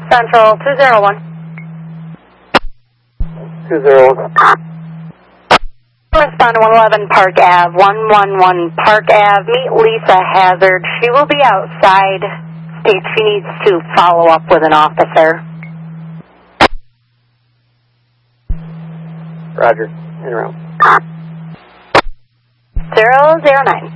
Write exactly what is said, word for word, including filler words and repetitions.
Central two zero one. two zero one. Respond to one eleven Park Ave, one one one Park Ave. Meet Lisa Hazard. She will be outside. States she needs to follow up with an officer. Roger. In around. Zero zero nine.